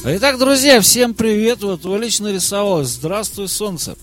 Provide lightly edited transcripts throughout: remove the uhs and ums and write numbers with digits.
Итак, друзья, всем привет. Вот вы лично рисовалось. Здравствуй, солнце.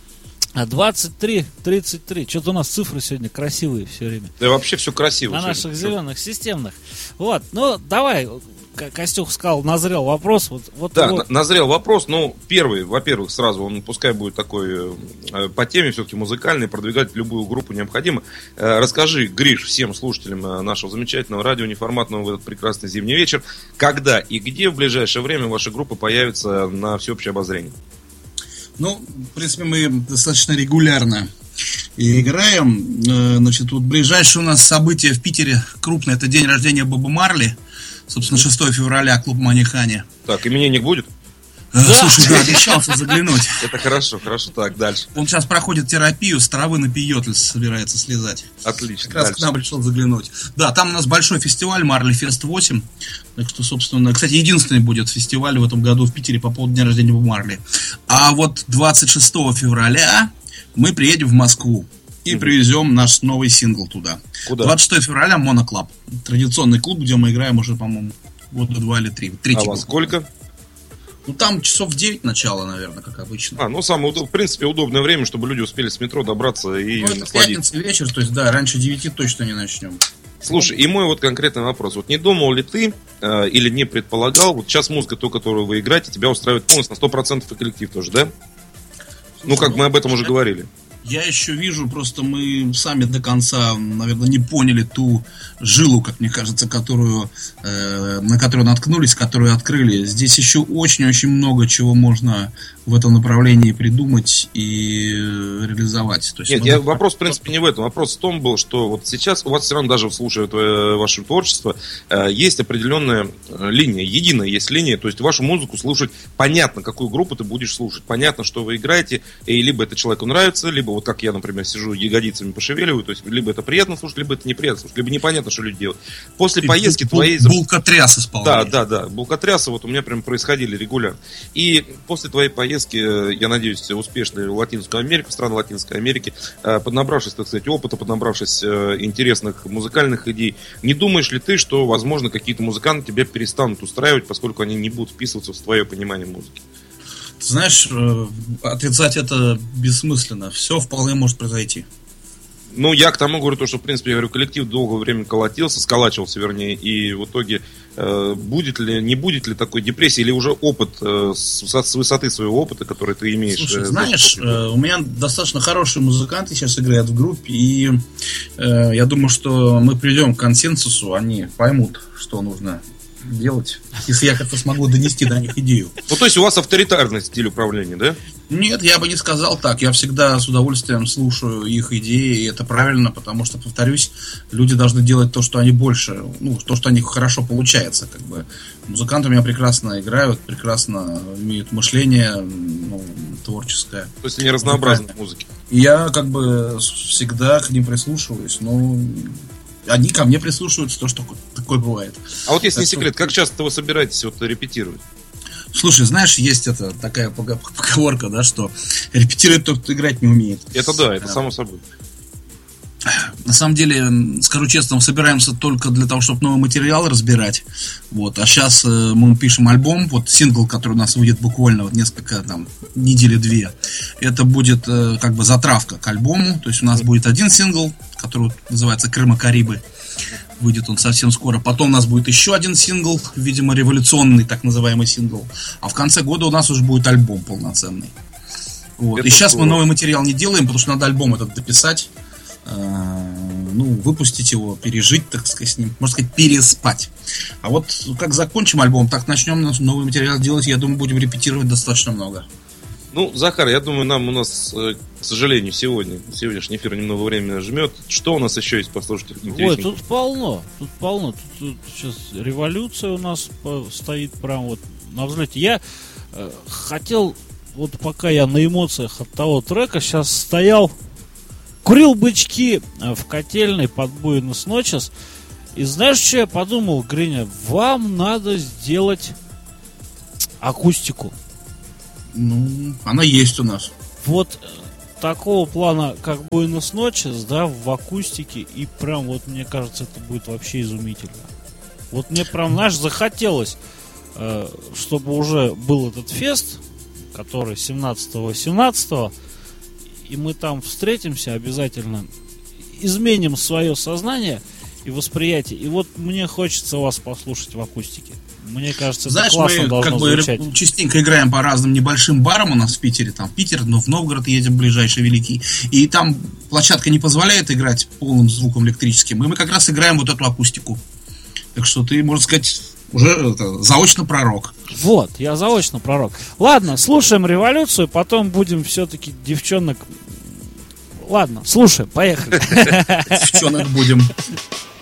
23:33. Что-то у нас цифры сегодня красивые все время. Да вообще все красиво. На сегодня. наших зеленых системных. Вот, ну давай, Костюх сказал, назрел вопрос. Да, назрел вопрос. Ну, первый, во-первых, сразу, он пускай будет такой по теме, все-таки музыкальный, продвигать любую группу необходимо. Расскажи, Гриш, всем слушателям нашего замечательного радио неформатного в этот прекрасный зимний вечер, когда и где в ближайшее время ваша группа появится на всеобщее обозрение? Ну, в принципе, мы достаточно регулярно и играем. Значит, вот ближайшее у нас событие в Питере крупное, это день рождения Боба Марли. Собственно, 6 февраля, клуб Манихани. Так, именинник будет? Слушай, да, обещался заглянуть. Это хорошо, так, дальше. Он сейчас проходит терапию, с травы на пиотль собирается слезать. Отлично, как раз дальше. к нам решил заглянуть. Да, там у нас большой фестиваль, Марли Фест 8. Так что, собственно, кстати, единственный будет фестиваль в этом году в Питере по поводу дня рождения Боба Марли. А вот 26 февраля мы приедем в Москву и привезем наш новый сингл туда. Куда? 26 февраля Моноклаб. Традиционный клуб, где мы играем уже, по-моему, года 2 или 3. А во сколько? Ну, там часов 9 начала, наверное, как обычно. Ну, в принципе, удобное время, чтобы люди успели с метро добраться и это пятница вечер, то есть, да, раньше 9 точно не начнем. Слушай, и мой вот конкретный вопрос. Вот не думал ли ты или не предполагал, вот сейчас музыка, ту, которую вы играете, тебя устраивает полностью на 100% и коллектив тоже, да? Ну, как мы об этом уже говорили. Я еще вижу, просто мы сами до конца, наверное, не поняли ту жилу, как мне кажется, на которую наткнулись, которую открыли. Здесь еще очень-очень много чего можно в этом направлении придумать и реализовать. То есть вопрос, в принципе, не в этом. Вопрос в том был, что вот сейчас у вас все равно, даже слушая ваше творчество, есть определенная линия, единая есть линия, то есть вашу музыку слушать понятно, какую группу ты будешь слушать, понятно, что вы играете, и либо это человеку нравится, либо вот как я, например, сижу ягодицами пошевеливаю, то есть либо это приятно слушать, либо это неприятно слушать, либо непонятно, что люди делают. После поездки твоей... Булкотряс исполняет. Да, булкотрясы вот у меня прям происходили регулярно. И после твоей поездки, я надеюсь, успешной в Латинскую Америку, в страны Латинской Америки, поднабравшись, так сказать, опыта, поднабравшись интересных музыкальных идей, не думаешь ли ты, что, возможно, какие-то музыканты тебя перестанут устраивать, поскольку они не будут вписываться в твое понимание музыки? Ты знаешь, отрицать это бессмысленно. Все вполне может произойти. Ну, я к тому говорю, что, в принципе, я говорю, коллектив долгое время сколачивался, вернее, и в итоге не будет ли такой депрессии, или уже опыт с высоты своего опыта, который ты имеешь? Слушай, знаешь, у меня достаточно хорошие музыканты сейчас играют в группе, и я думаю, что мы придем к консенсусу, они поймут, что нужно делать, если я как-то смогу донести до них идею. Ну, то есть у вас авторитарный стиль управления, да? Нет, я бы не сказал так. Я всегда с удовольствием слушаю их идеи, и это правильно, потому что, повторюсь, люди должны делать то, что они больше, то, что у них хорошо получается, как бы. Музыканты у меня прекрасно играют, прекрасно имеют мышление, творческое. То есть они разнообразны в музыке. Я как бы всегда к ним прислушиваюсь, но они ко мне прислушиваются, то, что такое бывает. А вот если не секрет, как часто вы собираетесь репетировать? Слушай, знаешь, есть такая поговорка, да, что репетирует тот, кто играть не умеет. Это да, это само собой. На самом деле, скажу честно, мы собираемся только для того, чтобы новый материал разбирать. Вот. А сейчас мы пишем альбом, вот сингл, который у нас выйдет буквально несколько недели-две. Это будет как бы затравка к альбому. То есть у нас будет один сингл, который называется «Крыма-Карибы». Выйдет он совсем скоро. Потом у нас будет еще один сингл, видимо, революционный, так называемый сингл. А в конце года у нас уже будет альбом полноценный. Вот. И сейчас мы новый материал не делаем, потому что надо альбом этот дописать. Выпустить его, пережить, так сказать, с ним, можно сказать, переспать. А вот как закончим альбом, так начнем новый материал делать, я думаю, будем репетировать достаточно много. Ну, Захар, я думаю, у нас, к сожалению, сегодняшний эфир немного времени жмет. Что у нас еще есть послушать? Ой, тут полно. Тут сейчас революция у нас стоит прям вот на взлете. Я хотел, вот пока я на эмоциях от того трека, сейчас стоял, курил бычки в котельной под Буэнос Ночес. И знаешь, что я подумал, Гриня? Вам надо сделать акустику. Она есть у нас. Вот такого плана, как Буэнос Ночес, да, в акустике. И прям вот, мне кажется, это будет вообще изумительно. Вот мне прям, знаешь, захотелось чтобы уже был этот фест, который 17-18, и мы там встретимся обязательно, изменим свое сознание и восприятие. И вот мне хочется вас послушать в акустике. Мне кажется, знаешь, это классно мы должно как бы звучать. частенько играем по разным небольшим барам у нас в Питере, там в Питер, но в Новгород едем ближайший великий, и там площадка не позволяет играть полным звуком электрическим, и мы как раз играем вот эту акустику. Так что ты, можно сказать, уже заочно пророк. Вот, я заочно пророк. Ладно, слушаем революцию, потом будем все-таки девчонок... Ладно, слушаем, поехали. Девчонок будем.